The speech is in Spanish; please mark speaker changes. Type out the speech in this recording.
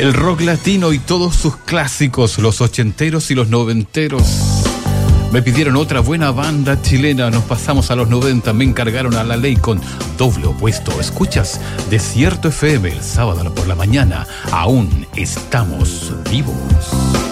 Speaker 1: El rock latino y todos sus clásicos, los ochenteros y los noventeros. Me pidieron otra buena banda chilena, nos pasamos a los 90, me encargaron a la ley con Doble Opuesto. Escuchas Desierto FM el sábado por la mañana, aún estamos vivos.